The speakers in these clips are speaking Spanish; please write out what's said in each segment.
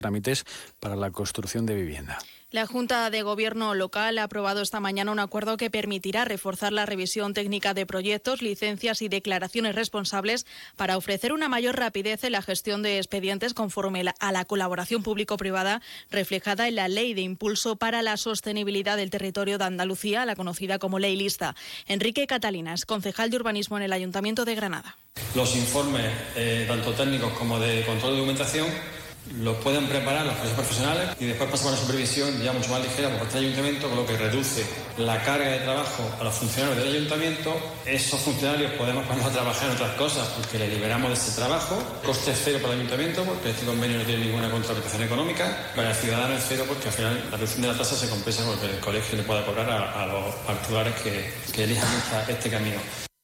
trámites para la construcción de vivienda. La Junta de Gobierno local ha aprobado esta mañana un acuerdo que permitirá reforzar la revisión técnica de proyectos, licencias y declaraciones responsables para ofrecer una mayor rapidez en la gestión de expedientes conforme a la colaboración público-privada reflejada en la Ley de Impulso para la Sostenibilidad del Territorio de Andalucía, la conocida como Ley Lista. Enrique Catalinas, concejal de Urbanismo en el Ayuntamiento de Granada. Los informes, tanto técnicos como de control de documentación, los pueden preparar los profesionales y después pasan a una supervisión ya mucho más ligera por parte del ayuntamiento, con lo que reduce la carga de trabajo a los funcionarios del ayuntamiento. Esos funcionarios podemos ponernos a trabajar en otras cosas porque les liberamos de ese trabajo. Coste cero para el ayuntamiento porque este convenio no tiene ninguna contraprestación económica. Para el ciudadano es cero porque al final la reducción de la tasa se compensa porque el colegio le pueda cobrar a los particulares que elijan este camino.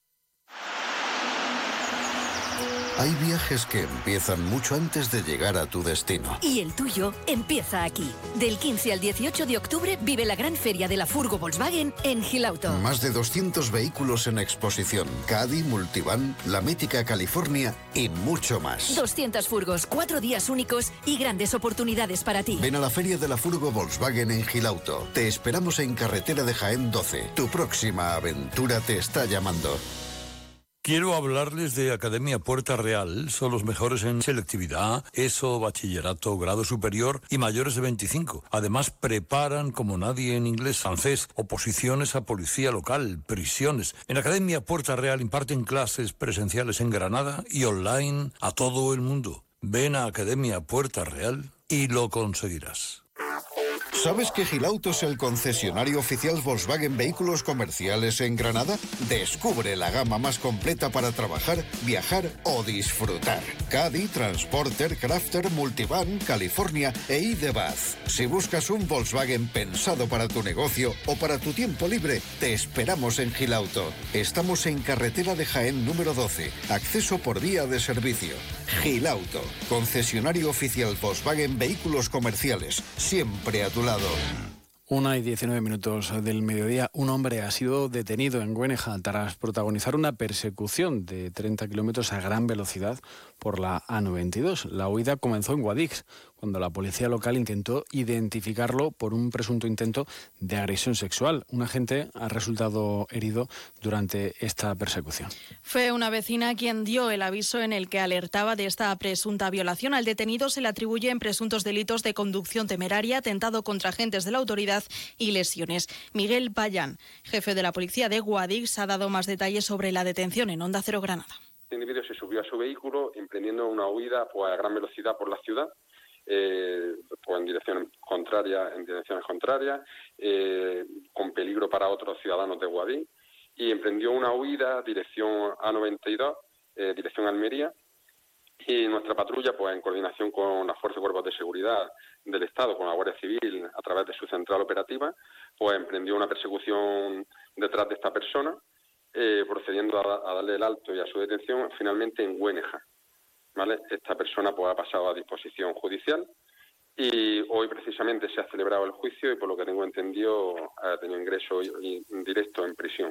Hay viajes que empiezan mucho antes de llegar a tu destino. Y el tuyo empieza aquí. Del 15 al 18 de octubre vive la gran feria de la Furgo Volkswagen en Gilauto. Más de 200 vehículos en exposición. Caddy, Multivan, la mítica California y mucho más. 200 furgos, 4 días únicos y grandes oportunidades para ti. Ven a la feria de la Furgo Volkswagen en Gilauto. Te esperamos en Carretera de Jaén 12. Tu próxima aventura te está llamando. Quiero hablarles de Academia Puerta Real. Son los mejores en selectividad, ESO, bachillerato, grado superior y mayores de 25. Además, preparan como nadie en inglés, francés, oposiciones a policía local, prisiones. En Academia Puerta Real imparten clases presenciales en Granada y online a todo el mundo. Ven a Academia Puerta Real y lo conseguirás. ¿Sabes que Gilauto es el concesionario oficial Volkswagen Vehículos Comerciales en Granada? Descubre la gama más completa para trabajar, viajar o disfrutar. Caddy, Transporter, Crafter, Multivan, California e ID.Buzz. Si buscas un Volkswagen pensado para tu negocio o para tu tiempo libre, te esperamos en Gilauto. Estamos en Carretera de Jaén número 12. Acceso por vía de servicio. Gilauto, concesionario oficial Volkswagen Vehículos Comerciales. Siempre a tu lado. 1:19 del mediodía. Un hombre ha sido detenido en Güéneja tras protagonizar una persecución de 30 kilómetros a gran velocidad por la A92. La huida comenzó en Guadix, cuando la policía local intentó identificarlo por un presunto intento de agresión sexual. Un agente ha resultado herido durante esta persecución. Fue una vecina quien dio el aviso en el que alertaba de esta presunta violación. Al detenido se le atribuyen presuntos delitos de conducción temeraria, atentado contra agentes de la autoridad y lesiones. Miguel Payán, jefe de la policía de Guadix, ha dado más detalles sobre la detención en Onda Cero Granada. Este individuo se subió a su vehículo emprendiendo una huida a gran velocidad por la ciudad, en direcciones contrarias, con peligro para otros ciudadanos de Guadix, y emprendió una huida dirección A92, dirección Almería, y nuestra patrulla, en coordinación con las fuerzas y cuerpos de seguridad del Estado, con la Guardia Civil, a través de su central operativa, emprendió una persecución detrás de esta persona, procediendo a darle el alto y a su detención finalmente en Güéneja. ¿Vale? Esta persona ha pasado a disposición judicial y hoy precisamente se ha celebrado el juicio y, por lo que tengo entendido, ha tenido ingreso directo en prisión.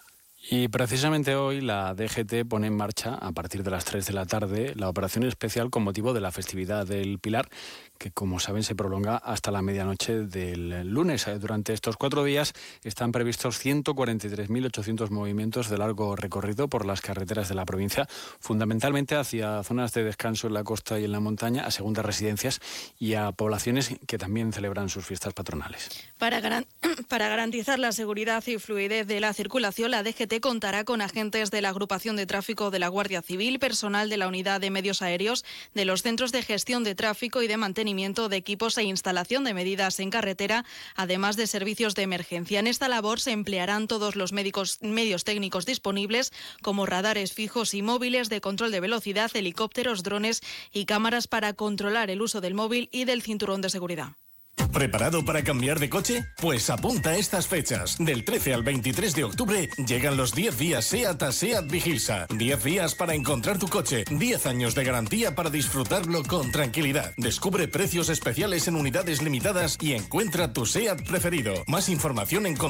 Y precisamente hoy la DGT pone en marcha, a partir de las 3 de la tarde, la operación especial con motivo de la festividad del Pilar, que, como saben, se prolonga hasta la medianoche del lunes. Durante estos 4 días están previstos 143.800 movimientos de largo recorrido por las carreteras de la provincia, fundamentalmente hacia zonas de descanso en la costa y en la montaña, a segundas residencias y a poblaciones que también celebran sus fiestas patronales. Para garantizar la seguridad y fluidez de la circulación, la DGT contará con agentes de la Agrupación de Tráfico de la Guardia Civil, personal de la Unidad de Medios Aéreos, de los Centros de Gestión de Tráfico y de Mantenimiento de Equipos e instalación de medidas en carretera, además de servicios de emergencia. En esta labor se emplearán todos los medios técnicos disponibles, como radares fijos y móviles de control de velocidad, helicópteros, drones y cámaras para controlar el uso del móvil y del cinturón de seguridad. ¿Preparado para cambiar de coche? Pues apunta a estas fechas. Del 13 al 23 de octubre llegan los 10 días SEAT a SEAT Vigilsa. 10 días para encontrar tu coche. 10 años de garantía para disfrutarlo con tranquilidad. Descubre precios especiales en unidades limitadas y encuentra tu SEAT preferido. Más información en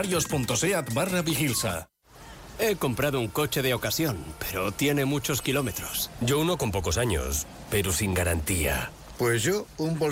concesionarios.seat/Vigilsa. He comprado un coche de ocasión, pero tiene muchos kilómetros. Yo uno con pocos años, pero sin garantía. Pues yo, un